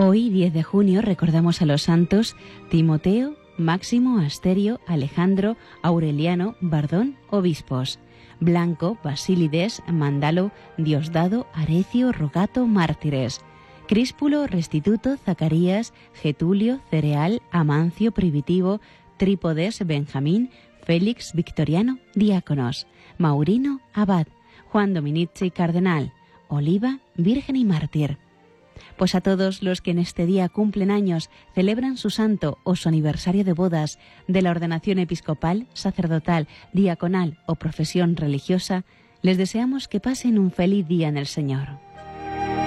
Hoy, 10 de junio, recordamos a los santos Timoteo, Máximo, Asterio, Alejandro, Aureliano, Bardón, obispos; Blanco, Basílides, Mandalo, Diosdado, Arecio, Rogato, mártires; Críspulo, Restituto, Zacarías, Getulio, Cereal, Amancio, Primitivo, Trípodes, Benjamín, Félix, Victoriano, diáconos; Maurino, abad; Juan Dominici, cardenal; Oliva, virgen y mártir. Pues a todos los que en este día cumplen años, celebran su santo o su aniversario de bodas, de la ordenación episcopal, sacerdotal, diaconal o profesión religiosa, les deseamos que pasen un feliz día en el Señor.